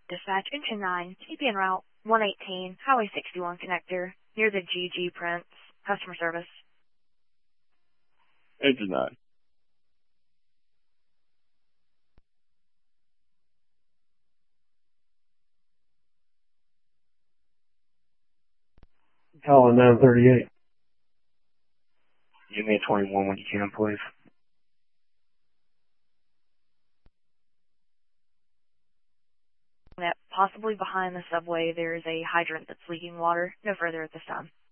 Dispatch Engine 9, keep en route 118, Highway 61 connector, near the GG Prince. Customer service. Engine 9. Calling 938. Give me a 21 when you can, please. That possibly behind the subway there is a hydrant that's leaking water. No further at this time.